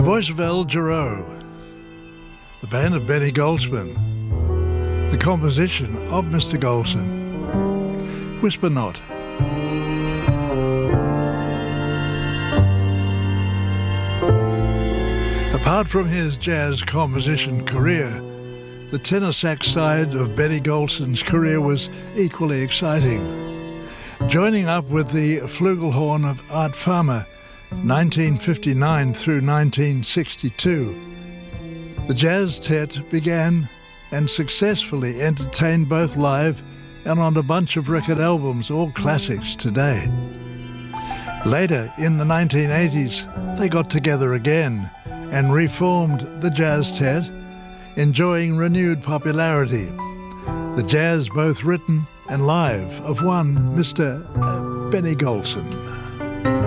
The voice of Al Jarreau, the band of Benny Goldsman, the composition of Mr. Golson, Whisper Not. Apart from his jazz composition career, the tenor sax side of Benny Golson's career was equally exciting. Joining up with the flugelhorn of Art Farmer, 1959 through 1962, the Jazz Tet began and successfully entertained both live and on a bunch of record albums, all classics today. Later, in the 1980s, they got together again and reformed the Jazz Tet, enjoying renewed popularity. The jazz both written and live of one Mr. Benny Golson.